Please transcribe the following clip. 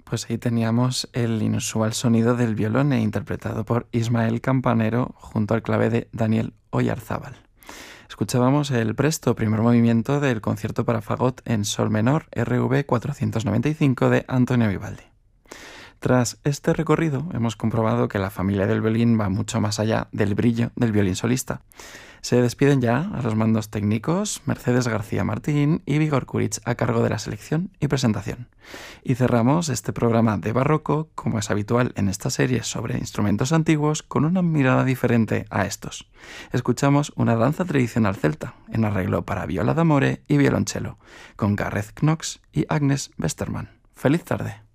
Pues ahí teníamos el inusual sonido del violone interpretado por Ismael Campanero junto al clave de Daniel Oyarzábal. Escuchábamos el presto primer movimiento del concierto para fagot en sol menor RV 495 de Antonio Vivaldi. Tras este recorrido hemos comprobado que la familia del violín va mucho más allá del brillo del violín solista. Se despiden ya a los mandos técnicos Mercedes García Martín y Vigor Kuric a cargo de la selección y presentación. Y cerramos este programa de barroco, como es habitual en estas series sobre instrumentos antiguos, con una mirada diferente a estos. Escuchamos una danza tradicional celta, en arreglo para viola d'amore y violonchelo, con Gareth Knox y Agnes Westermann. ¡Feliz tarde!